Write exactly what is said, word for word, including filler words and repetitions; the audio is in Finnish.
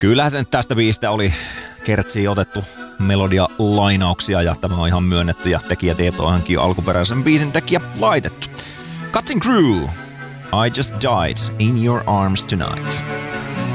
Kyllähän se nyt tästä biisistä oli kertsiin otettu melodia-lainauksia ja tämä on ihan myönnetty ja tekijätietoihankin alkuperäisen biisin tekijä laitettu. Cutting Crew, I Just Died in Your Arms Tonight.